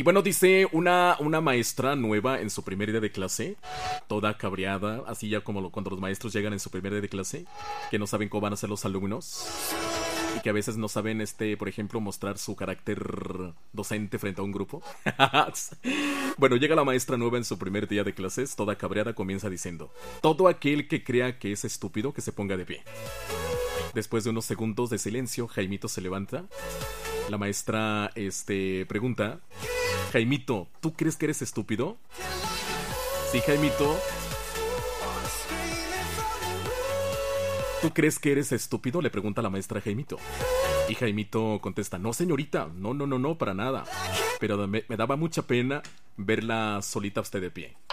bueno, dice una maestra nueva en su primer día de clase, toda cabreada, así ya como cuando los maestros llegan en su primer día de clase, que no saben cómo van a ser los alumnos. Y que a veces no saben, por ejemplo, mostrar su carácter docente frente a un grupo. Bueno, llega la maestra nueva en su primer día de clases, toda cabreada, comienza diciendo: todo aquel que crea que es estúpido, que se ponga de pie. Después de unos segundos de silencio, Jaimito se levanta. La maestra, pregunta: Jaimito, ¿tú crees que eres estúpido? Sí, Jaimito. ¿Tú crees que eres estúpido?, le pregunta la maestra a Jaimito. Y Jaimito contesta: no, señorita, no, para nada. Pero me daba mucha pena verla solita a usted de pie.